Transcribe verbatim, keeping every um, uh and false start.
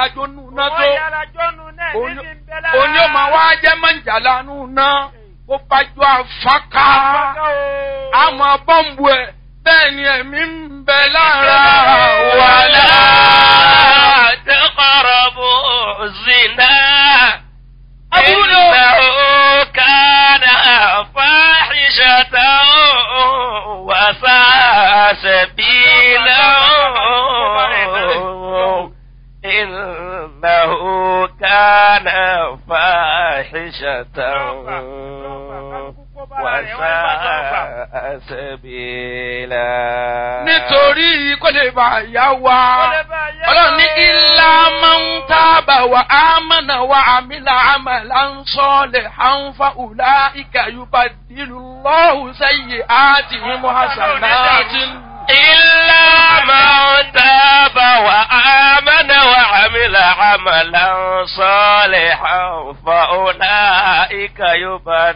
yàrá nù náà tó òní ò máa wá jẹ́ mọ̀jàlá nù náà bó bá jọ àfáká àmọ́ bọ́ǹbù ẹ̀ bẹ́ẹ̀ ni ẹ̀mí ń bẹ lára wàlá taqrabu zina innahu kana fahishatan wa sa'a sabila innahu kana fahishatan wa sa'a sabila. nítorí kó lè bá yá wa ọlọ́run ní illa man taba wa amana wa amila amalan salihan fa ulaika yubaddilu Allahu sayyi'atihim hasanatin. illa man taba wa amana wa amila amalan salihan fa ulaika yubaddilu